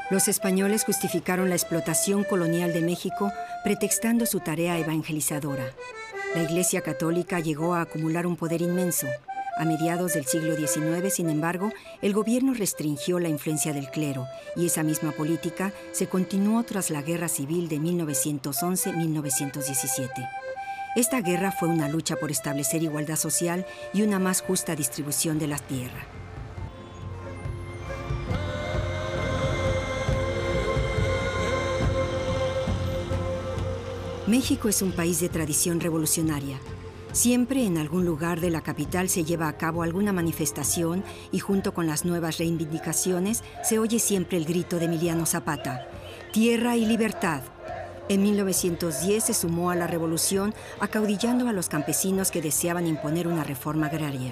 Los españoles justificaron la explotación colonial de México pretextando su tarea evangelizadora. La Iglesia Católica llegó a acumular un poder inmenso. A mediados del siglo XIX, sin embargo, el gobierno restringió la influencia del clero y esa misma política se continuó tras la Guerra Civil de 1911-1917. Esta guerra fue una lucha por establecer igualdad social y una más justa distribución de la tierra. México es un país de tradición revolucionaria. Siempre en algún lugar de la capital se lleva a cabo alguna manifestación y junto con las nuevas reivindicaciones se oye siempre el grito de Emiliano Zapata: ¡Tierra y libertad! En 1910 se sumó a la revolución acaudillando a los campesinos que deseaban imponer una reforma agraria.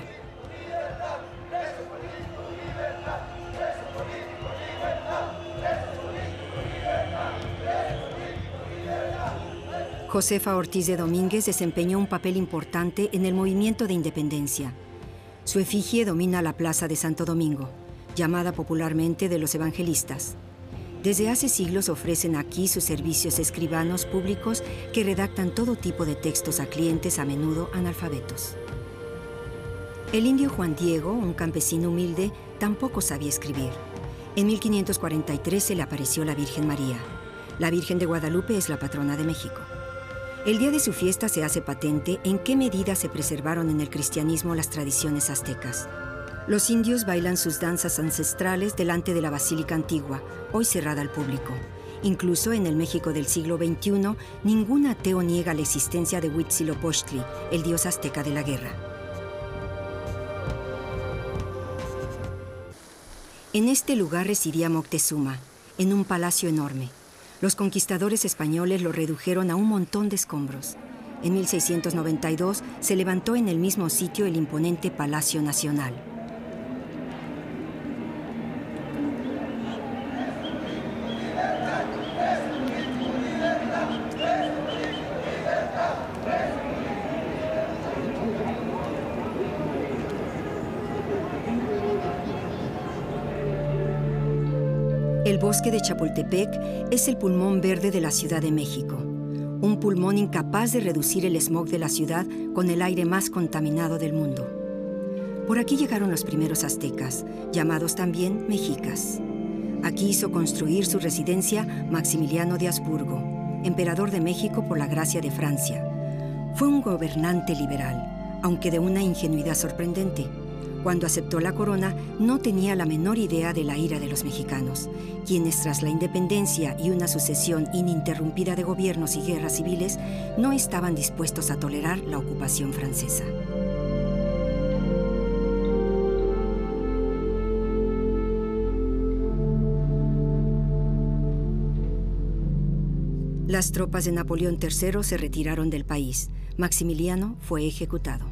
Josefa Ortiz de Domínguez desempeñó un papel importante en el movimiento de independencia. Su efigie domina la plaza de Santo Domingo, llamada popularmente de los evangelistas. Desde hace siglos ofrecen aquí sus servicios escribanos públicos que redactan todo tipo de textos a clientes a menudo analfabetos. El indio Juan Diego, un campesino humilde, tampoco sabía escribir. En 1543 se le apareció la Virgen María. La Virgen de Guadalupe es la patrona de México. El día de su fiesta se hace patente en qué medida se preservaron en el cristianismo las tradiciones aztecas. Los indios bailan sus danzas ancestrales delante de la Basílica Antigua, hoy cerrada al público. Incluso en el México del siglo XXI, ningún ateo niega la existencia de Huitzilopochtli, el dios azteca de la guerra. En este lugar residía Moctezuma, en un palacio enorme. Los conquistadores españoles lo redujeron a un montón de escombros. En 1692 se levantó en el mismo sitio el imponente Palacio Nacional. El bosque de Chapultepec es el pulmón verde de la Ciudad de México, un pulmón incapaz de reducir el smog de la ciudad con el aire más contaminado del mundo. Por aquí llegaron los primeros aztecas, llamados también mexicas. Aquí hizo construir su residencia Maximiliano de Habsburgo, emperador de México por la gracia de Francia. Fue un gobernante liberal, aunque de una ingenuidad sorprendente. Cuando aceptó la corona, no tenía la menor idea de la ira de los mexicanos, quienes tras la independencia y una sucesión ininterrumpida de gobiernos y guerras civiles, no estaban dispuestos a tolerar la ocupación francesa. Las tropas de Napoleón III se retiraron del país. Maximiliano fue ejecutado.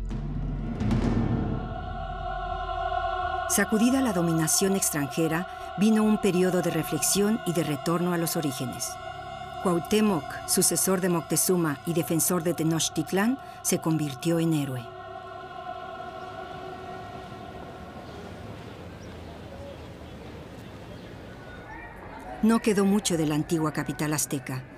Sacudida la dominación extranjera, vino un periodo de reflexión y de retorno a los orígenes. Cuauhtémoc, sucesor de Moctezuma y defensor de Tenochtitlán, se convirtió en héroe. No quedó mucho de la antigua capital azteca.